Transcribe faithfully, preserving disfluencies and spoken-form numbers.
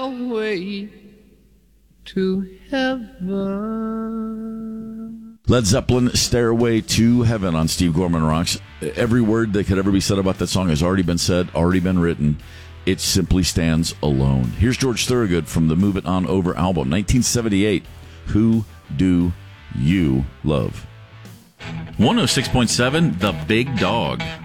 stairway to heaven. Led Zeppelin, Stairway to Heaven on Steve Gorman Rocks. Every word that could ever be said about that song has already been said, already been written. It simply stands alone. Here's George Thorogood from the Move It On Over album, nineteen seventy-eight. Who Do You Love? one oh six point seven, The Big Dog.